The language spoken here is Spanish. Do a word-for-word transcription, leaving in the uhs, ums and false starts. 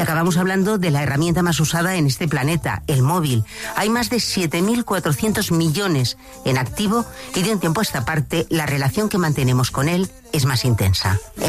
Y acabamos hablando de la herramienta más usada en este planeta, el móvil. Hay más de siete mil cuatrocientos millones en activo y de un tiempo a esta parte la relación que mantenemos con él es más intensa.